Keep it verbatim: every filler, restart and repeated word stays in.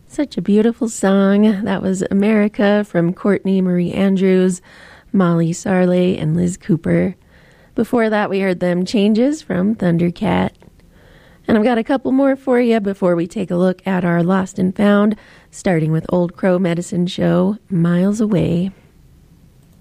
Such a beautiful song. That was America from Courtney Marie Andrews, Molly Sarley, and Liz Cooper. Before that, we heard them Changes from Thundercat. And I've got a couple more for you before we take a look at our Lost and Found, starting with Old Crow Medicine Show, Miles Away.